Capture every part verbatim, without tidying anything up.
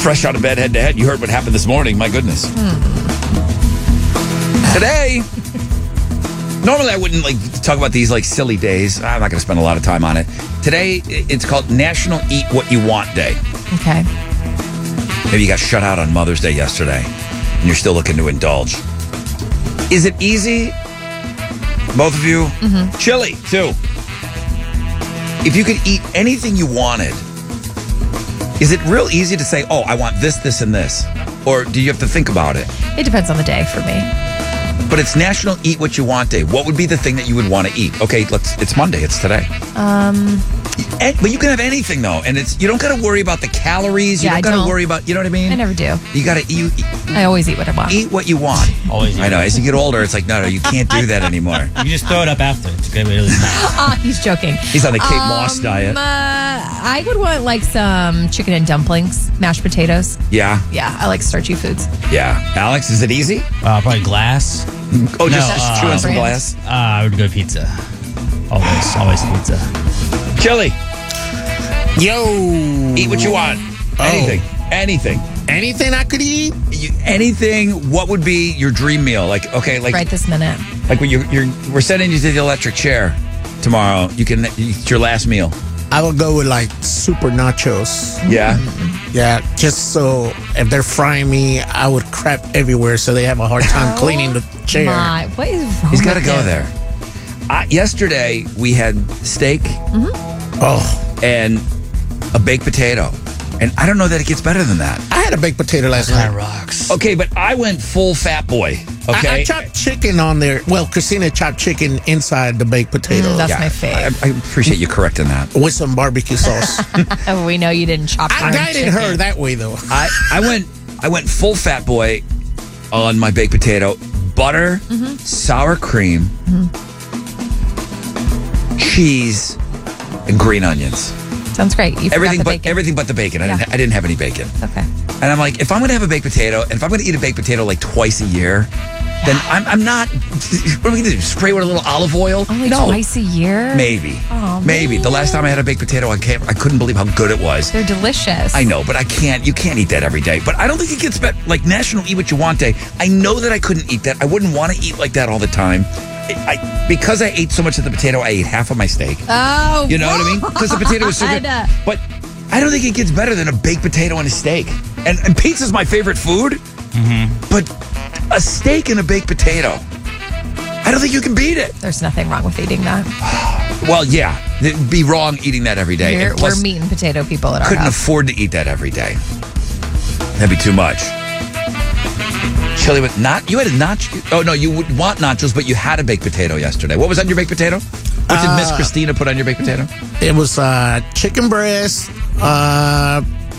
Fresh out of bed, head to head. You heard what happened this morning. My goodness. Hmm. Today, normally I wouldn't like talk about these like silly days. I'm not going to spend a lot of time on it. Today, it's called National Eat What You Want Day. Okay. Maybe you got shut out on Mother's Day yesterday, and you're still looking to indulge. Is it easy? Both of you? Mm-hmm. Chili, too. If you could eat anything you wanted, is it real easy to say, oh, I want this, this, and this? Or do you have to think about it? It depends on the day for me. But it's National Eat What You Want Day. What would be the thing that you would want to eat? Okay, let's. It's Monday. It's today. Um, and, but you can have anything though, and it's you don't got to worry about the calories. You Yeah, I don't got to don't. worry about. You know what I mean? I never do. You got to you I always eat what I want. eat what you want. Always. I know. As you get older, it's like no, no, you can't do that anymore. You just throw it up after. It's good. Really nice. Ah, he's joking. He's on the Kate Moss diet. Uh, I would want like some chicken and dumplings, mashed potatoes. Yeah, Yeah, I like starchy foods. yeah. Alex, is it easy? Uh, probably glass. Oh, just No, uh, chew on some brands. glass. Uh, I would go pizza. Always, always pizza. Chili, Yo. eat what you want. Oh. Anything, anything. Anything I could eat? You, anything. What would be your dream meal? Like, okay, like, Right this minute. like when you're, you're, we're sending you to the electric chair tomorrow. You can. It's your last meal. I would go with like super nachos. Yeah. Yeah, just so if they're frying me, I would crap everywhere so they have a hard time cleaning the chair. My, what is wrong He's got to with go him? there. Uh, yesterday we had steak Oh, and a baked potato, and I don't know that it gets better than that. I had a baked potato last That night. rocks. Okay, but I went full fat boy. Okay, I, I chopped chicken on there. Well, Christina chopped chicken inside the baked potato Mm, that's Yeah, my fave. I, I appreciate you correcting that. with some barbecue sauce. Oh, we know you didn't chop I your own guided chicken. her that way, though. I, I went I went full fat boy on my baked potato, butter, Mm-hmm. sour cream, cheese, and green onions. Sounds great. You forgot Everything the but bacon. everything but the bacon. I, Yeah. didn't, I didn't have any bacon. Okay. And I'm like, if I'm going to have a baked potato, and if I'm going to eat a baked potato like twice a year, then I'm, I'm not. What are we going to do? Spray with a little olive oil? Only no, twice a year? maybe, Oh, maybe. The last time I had a baked potato, I can't. I couldn't believe how good it was. They're delicious. I know, but I can't. You can't eat that every day. But I don't think it gets better. Like National Eat What You Want Day. I know that I couldn't eat that. I wouldn't want to eat like that all the time. I, I because I ate so much of the potato, I ate half of my steak. Oh, You know what I mean? Because the potato was so good. God. But I don't think it gets better than a baked potato and a steak. And, and pizza's my favorite food. Mm-hmm. But a steak and a baked potato, I don't think you can beat it. There's nothing wrong with eating that. Well, yeah, it'd be wrong eating that every day. We're, And plus, we're meat and potato people at our couldn't house. afford to eat that every day. That'd be too much. Chili with not you had a nacho. Oh no, you would want nachos, but you had a baked potato yesterday. What was on your baked potato? What did Miss Uh, Christina put on your baked potato? It was uh, chicken breast, uh,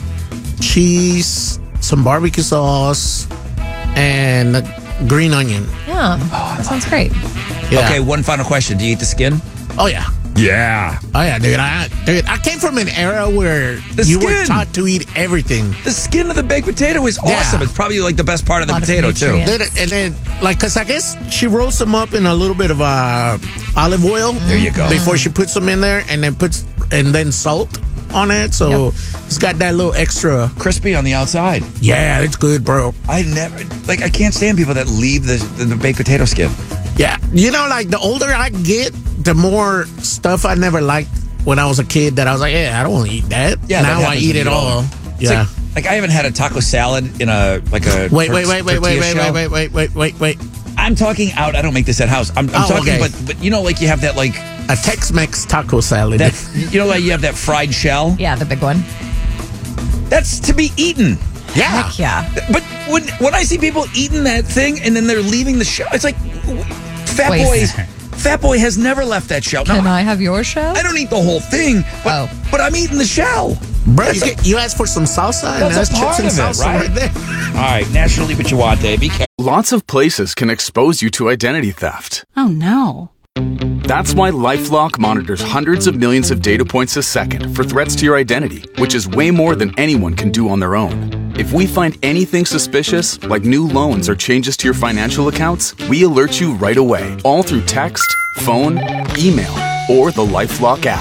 cheese, some barbecue sauce, and green onion. Yeah, that sounds great. Yeah. Okay, one final question. Do you eat the skin? Oh, yeah. Yeah. Oh, yeah, dude. I, dude, I came from an era where The you were skin. taught to eat everything. The skin of the baked potato is Yeah. awesome. It's probably like the best part of the Lot of potato too. nutrients. Dude, and then, like, because I guess she rolls them up in a little bit of uh, olive oil. There you go. Before she puts them in there, and then puts, and then salt on it. So Yep. it's got that little extra. Crispy on the outside. Yeah, it's good, bro. I never like. I can't stand people that leave the the, the baked potato skin. Yeah. You know, like, the older I get, the more stuff I never liked when I was a kid that I was like, yeah, I don't want to eat that. Yeah, that now I happens eat when it you get all. older. It's Yeah. Like, like I haven't had a taco salad in a like a Wait, wait, tor- wait, wait, wait, tortilla wait, shell. wait, wait, wait, wait, wait, wait. I'm talking out. I don't make this at house. I'm, I'm Oh, talking, okay. but but you know, like you have that like A Tex-Mex taco salad. that you know, like you have that fried shell. Yeah, the big one. That's to be eaten. yeah. Heck yeah. But when when I see people eating that thing and then they're leaving the shell, it's like Fat Wait. Boy. Fat Boy has never left that shell. Can No, I have your show? I don't eat the whole thing, but Oh. but I'm eating the shell. Bro, That's you, a- get, you asked for some salsa, and That's a that's part chips and of it, salsa right? right, there. All right, National Eat What You Want Day. Be careful. Lots of places can expose you to identity theft. Oh no. That's why LifeLock monitors hundreds of millions of data points a second for threats to your identity, which is way more than anyone can do on their own. If we find anything suspicious, like new loans or changes to your financial accounts, we alert you right away, all through text, phone, email, or the LifeLock app.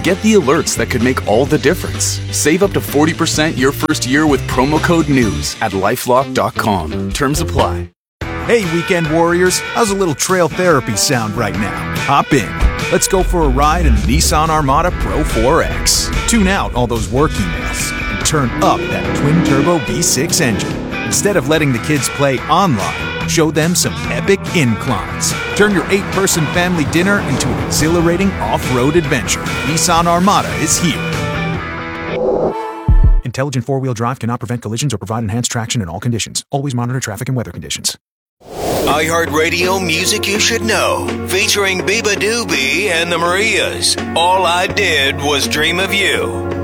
get the alerts that could make all the difference. Save up to forty percent your first year with promo code NEWS at lifelock dot com. Terms apply. Hey, weekend warriors, how's a little trail therapy sound right now? Hop in. Let's go for a ride in the Nissan Armada Pro four X. Tune out all those work emails and turn up that twin-turbo V six engine. Instead of letting the kids play online, show them some epic inclines. Turn your eight-person family dinner into an exhilarating off-road adventure. Nissan Armada is here. Intelligent four-wheel drive cannot prevent collisions or provide enhanced traction in all conditions. Always monitor traffic and weather conditions. iHeartRadio Music You Should Know, featuring Biba Doobie and the Marias. All I Did Was Dream of You.